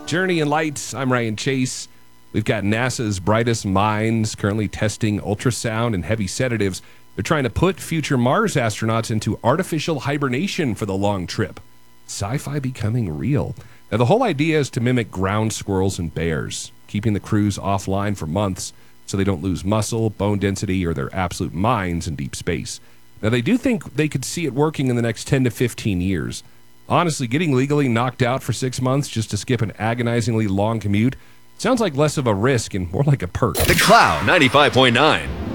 Journey in Light. I'm Ryan Chase. We've got NASA's brightest minds currently testing ultrasound and heavy sedatives. They're trying to put future Mars astronauts into artificial hibernation for the long trip. Sci-fi becoming real. Now, the whole idea is to mimic ground squirrels and bears, keeping the crews offline for months so they don't lose muscle, bone density, or their absolute minds in deep space. Now, they do think they could see it working in the next 10 to 15 years. Honestly, getting legally knocked out for 6 months just to skip an agonizingly long commute sounds like less of a risk and more like a perk. The Cloud 95.9.